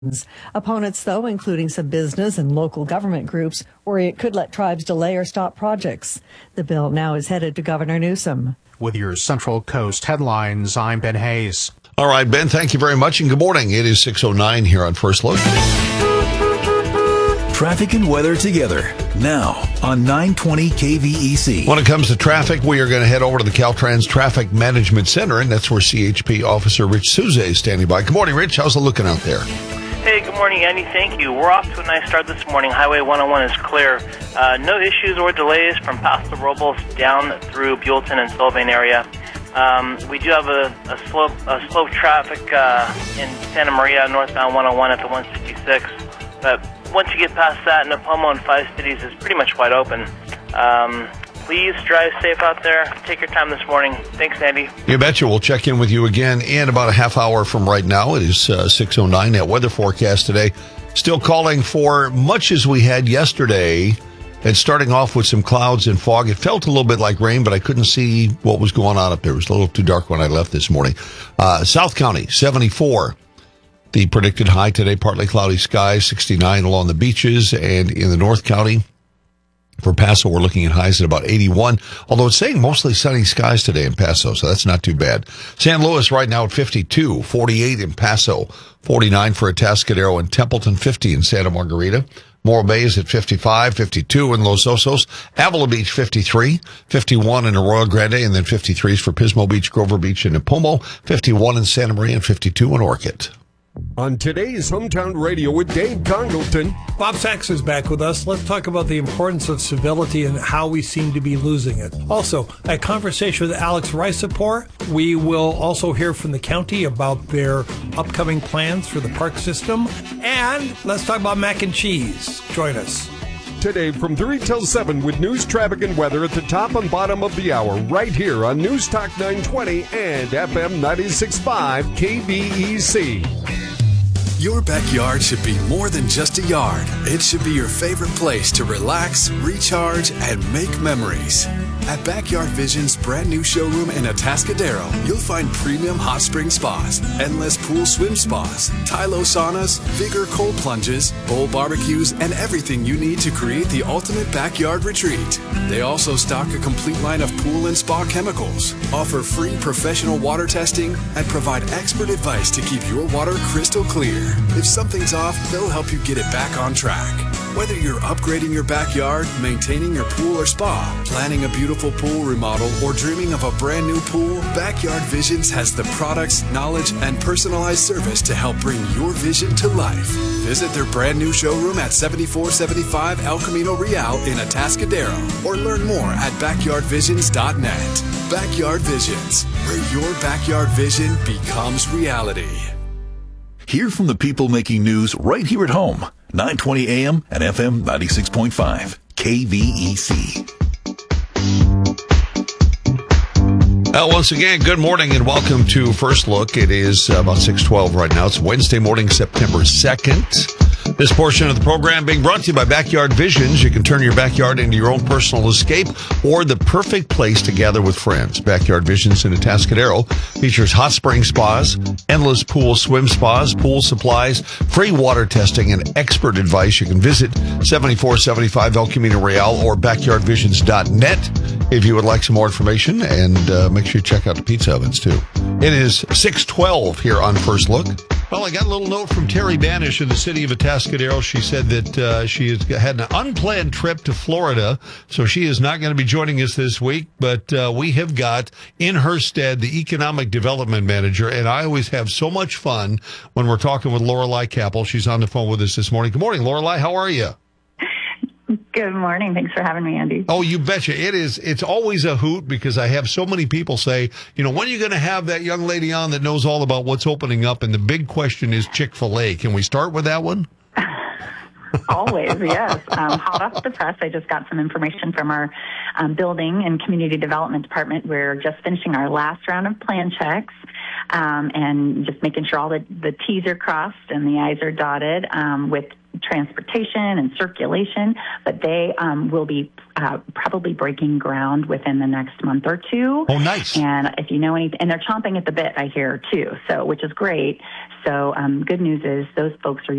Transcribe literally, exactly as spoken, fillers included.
Opponents, though, including some business and local government groups, worry it could let tribes delay or stop projects. The bill now is headed to Governor Newsom. With your Central Coast headlines, I'm Ben Hayes. All right, Ben, thank you very much, and good morning. It is six oh nine here on First Look. Traffic and weather together now on nine twenty K V E C. When it comes to traffic, we are going to head over to the Caltrans Traffic Management Center, and that's where C H P Officer Rich Souza is standing by. Good morning, Rich. How's it looking out there? Hey, good morning, Andy. Thank you. We're off to a nice start this morning. Highway one oh one is clear. Uh, no issues or delays from Paso Robles down through Buellton and Sylvan area. Um, we do have a, a slow a slow traffic uh, in Santa Maria, northbound one oh one at the one sixty-six. But once you get past that, Napomo and Five Cities is pretty much wide open. Um, please drive safe out there. Take your time this morning. Thanks, Andy. You betcha. We'll check in with you again in about a half hour from right now. It is uh, six oh nine. That weather forecast today still calling for much as we had yesterday. And starting off with some clouds and fog. It felt a little bit like rain, but I couldn't see what was going on up there. It was a little too dark when I left this morning. Uh, South County, seventy-four. The predicted high today, partly cloudy skies, sixty-nine along the beaches. And in the North County, for Paso, we're looking at highs at about eighty-one. Although it's saying mostly sunny skies today in Paso, so that's not too bad. San Luis right now at fifty-two, forty-eight in Paso, forty-nine for Atascadero and Templeton, fifty in Santa Margarita. Morro Bay is at fifty-five, fifty-two in Los Osos. Avila Beach, fifty-three, fifty-one in Arroyo Grande, and then fifty-threes for Pismo Beach, Grover Beach, and Napomo, fifty-one in Santa Maria, and fifty-two in Orchid. On today's Hometown Radio with Dave Congleton. Bob Sachs is back with us. Let's talk about the importance of civility and how we seem to be losing it. Also, a conversation with Alex Ricepor. We will also hear from the county about their upcoming plans for the park system. And let's talk about mac and cheese. Join us. Today from three till seven with news, traffic, and weather at the top and bottom of the hour right here on News Talk nine twenty and F M ninety-six point five K V E C. Your backyard should be more than just a yard. It should be your favorite place to relax, recharge, and make memories. At Backyard Vision's brand new showroom in Atascadero, you'll find premium hot spring spas, endless pool swim spas, Tylo saunas, Vigor cold plunges, bowl barbecues, and everything you need to create the ultimate backyard retreat. They also stock a complete line of pool and spa chemicals, offer free professional water testing, and provide expert advice to keep your water crystal clear. If something's off, they'll help you get it back on track. Whether you're upgrading your backyard, maintaining your pool or spa, planning a beautiful pool remodel, or dreaming of a brand new pool, Backyard Visions has the products, knowledge, and personalized service to help bring your vision to life. Visit their brand new showroom at seventy-four seventy-five El Camino Real in Atascadero, or learn more at backyard visions dot net. Backyard Visions, where your backyard vision becomes reality. Hear from the people making news right here at home. nine twenty A M and F M ninety-six point five K V E C. Well, once again, good morning and welcome to First Look. It is about six twelve right now. It's Wednesday morning, September second. This portion of the program being brought to you by Backyard Visions. You can turn your backyard into your own personal escape or the perfect place to gather with friends. Backyard Visions in Atascadero features hot spring spas, endless pool swim spas, pool supplies, free water testing, and expert advice. You can visit seventy-four seventy-five El Camino Real or backyard visions dot net if you would like some more information, and uh, make sure you check out the pizza ovens too. It is six twelve here on First Look. Well, I got a little note from Terry Banish in the city of Atascadero. She said that uh, she has had an unplanned trip to Florida, so she is not going to be joining us this week. But uh, we have got in her stead the economic development manager, and I always have so much fun when we're talking with Lorelei Capel. She's on the phone with us this morning. Good morning, Lorelei. How are you? Good morning. Thanks for having me, Andy. Oh, you betcha. It is. It's always a hoot because I have so many people say, you know, when are you going to have that young lady on that knows all about what's opening up? And the big question is Chick-fil-A. Can we start with that one? Always, yes. Um, hot off the press, I just got some information from our um, building and community development department. We're just finishing our last round of plan checks um, and just making sure all the, the T's are crossed and the I's are dotted um, with transportation and circulation, but they um, will be uh, probably breaking ground within the next month or two. Oh, nice. And if you know anything, and they're chomping at the bit, I hear, too, so which is great. So um, good news is those folks are